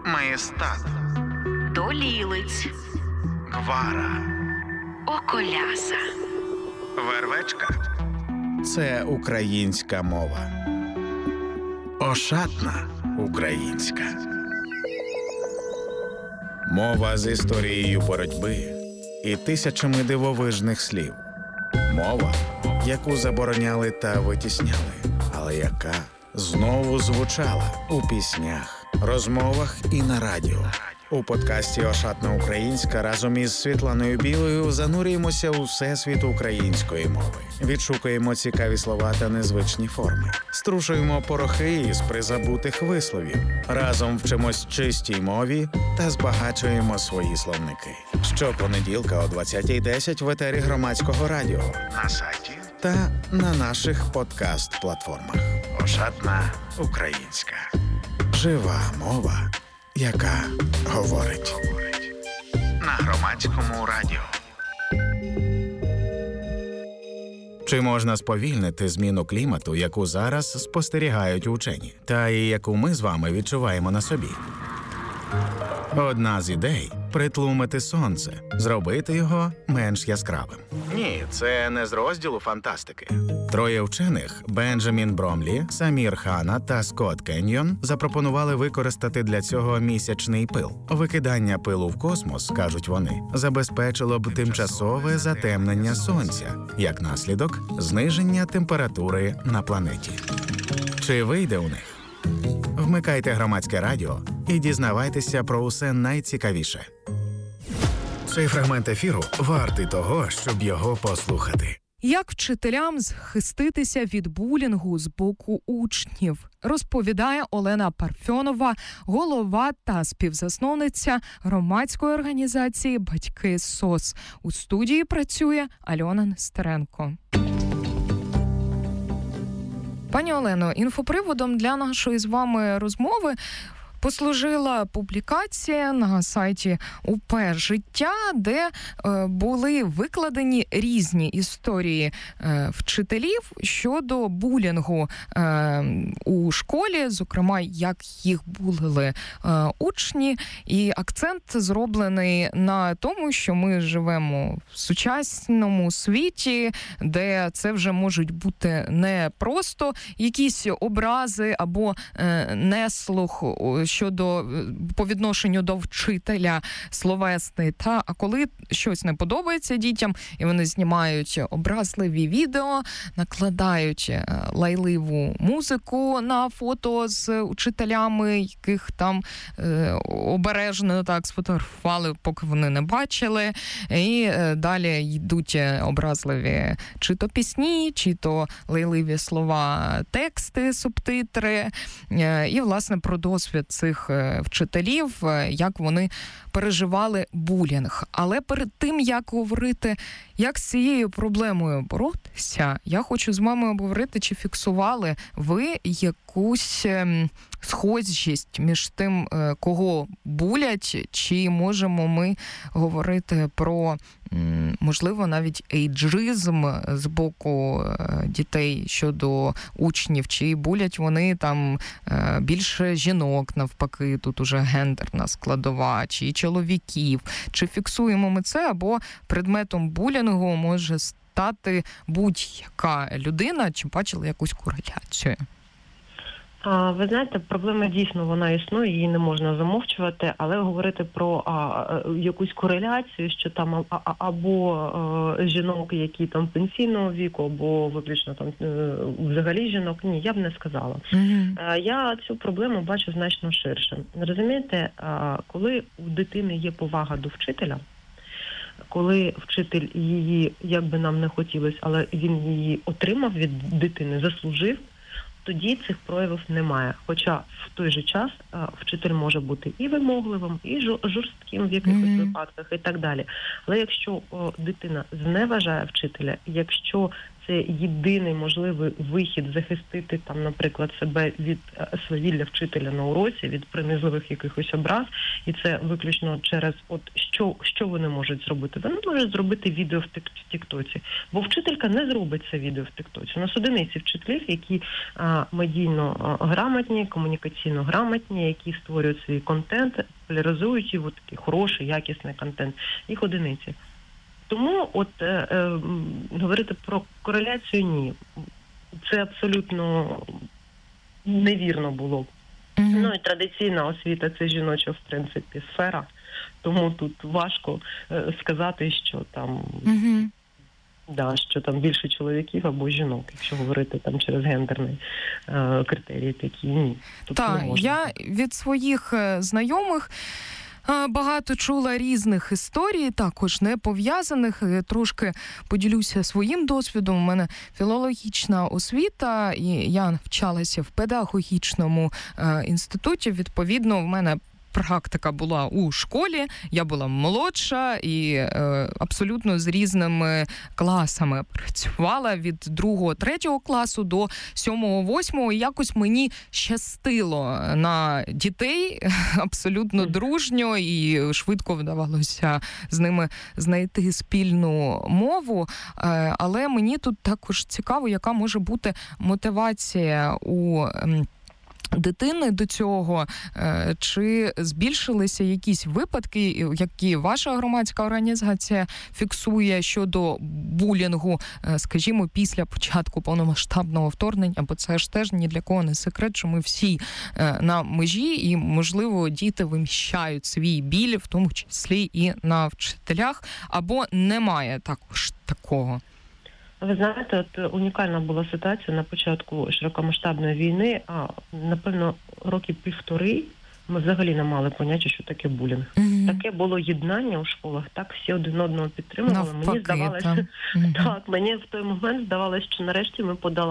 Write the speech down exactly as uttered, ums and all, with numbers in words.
Маєстат, долілиць, гвара, околяса, вервечка – це українська мова. Ошатна українська. Мова з історією боротьби і тисячами дивовижних слів. Мова, яку забороняли та витісняли, але яка знову звучала у піснях, розмовах і на радіо. У подкасті «Ошатна українська» разом із Світланою Білою занурюємося у всесвіт української мови. Відшукуємо цікаві слова та незвичні форми. Струшуємо порохи із призабутих висловів. Разом вчимось чистій мові та збагачуємо свої словники. Щопонеділка о двадцятій десять в етері Громадського радіо, на сайті та на наших подкаст-платформах. «Ошатна українська». Жива мова, яка говорить. На Громадському радіо. Чи можна сповільнити зміну клімату, яку зараз спостерігають учені, та і яку ми з вами відчуваємо на собі? Одна з ідей – притлумити сонце, зробити його менш яскравим. Ні, це не з розділу фантастики. Троє вчених – Бенджамін Бромлі, Самір Хана та Скотт Кеньйон – запропонували використати для цього місячний пил. Викидання пилу в космос, кажуть вони, забезпечило б тимчасове затемнення сонця, як наслідок – зниження температури на планеті. Чи вийде у них? Вмикайте Громадське радіо і дізнавайтеся про усе найцікавіше. Цей фрагмент ефіру вартий того, щоб його послухати. Як вчителям захиститися від булінгу з боку учнів, розповідає Олена Парфьонова, голова та співзасновниця громадської організації «Батьки СОС». У студії працює Альона Нестеренко. Пані Олено, інфоприводом для нашої з вами розмови послужила публікація на сайті УП «Життя», де е, були викладені різні історії е, вчителів щодо булінгу е, у школі, зокрема, як їх булили е, учні. І акцент зроблений на тому, що ми живемо в сучасному світі, де це вже можуть бути не просто якісь образи або е, неслух щодо по відношенню до вчителя словесний, та а коли щось не подобається дітям, і вони знімають образливі відео, накладають лайливу музику на фото з учителями, яких там е, обережно так сфотографували, поки вони не бачили, і е, далі йдуть образливі чи то пісні, чи то лайливі слова, тексти, субтитри, е, і, власне, про досвід цих вчителів, як вони переживали булінг. Але перед тим, як говорити, як з цією проблемою боротися, я хочу з вами обговорити, чи фіксували ви якусь схожість між тим, кого булять, чи можемо ми говорити про, можливо, навіть ейджизм з боку дітей щодо учнів, чи булять вони там більше жінок, навпаки, тут уже гендерна складова, чи чоловіків, чи фіксуємо ми це, або предметом булінгу може стати будь-яка людина, чи бачили якусь кореляцію? Ви знаєте, проблема дійсно вона існує, її не можна замовчувати, але говорити про а, якусь кореляцію, що там а, а, або а, жінок, які там пенсійного віку, або виключно там взагалі жінок, ні, я б не сказала. Mm-hmm. Я цю проблему бачу значно ширше. Розумієте, коли у дитини є повага до вчителя, коли вчитель її, як би нам не хотілося, але він її отримав від дитини, заслужив, тоді цих проявів немає. Хоча в той же час а, вчитель може бути і вимогливим, і жорстким в якихось mm-hmm. випадках, і так далі. Але якщо о, дитина зневажає вчителя, якщо це єдиний можливий вихід захистити там, наприклад, себе від свавілля вчителя на уроці, від принизливих якихось образ, і це виключно через от що, що вони можуть зробити. Вони можуть зробити відео в тік-тоці, бо вчителька не зробить це відео в тік-тоці. У нас одиниці вчителів, які а, медійно а, грамотні, комунікаційно грамотні, які створюють свій контент, популяризують його, такий хороший, якісний контент, їх одиниці. Тому от е, е, говорити про кореляцію – ні. Це абсолютно невірно було. Mm-hmm. Ну і традиційна освіта – це жіноча, в принципі, сфера. Тому тут важко е, сказати, що там, mm-hmm. да, що там більше чоловіків або жінок, якщо говорити там через гендерні е, критерії такі. Ні. Так, я від своїх знайомих багато чула різних історій, також не пов'язаних. Трошки поділюся своїм досвідом. У мене філологічна освіта, і я навчалася в педагогічному е, інституті. Відповідно, в мене практика була у школі, я була молодша і е, абсолютно з різними класами працювала від другого, третього класу до сьомого, восьмого. І якось мені щастило на дітей абсолютно дружньо і швидко вдавалося з ними знайти спільну мову. Е, але мені тут також цікаво, яка може бути мотивація у е, дитини до цього, чи збільшилися якісь випадки, які ваша громадська організація фіксує щодо булінгу, скажімо, після початку повномасштабного вторгнення, бо це ж теж ні для кого не секрет, що ми всі на межі, і, можливо, діти виміщають свій біль, в тому числі і на вчителях, або немає також такого? Ви знаєте, от унікальна була ситуація на початку широкомасштабної війни, а напевно років півтори ми взагалі не мали поняття, що таке булінг. Mm-hmm. Таке було єднання у школах, так всі один одного підтримували. Навпаки, мені здавалося, mm-hmm. так, мені в той момент здавалося, що нарешті ми подолали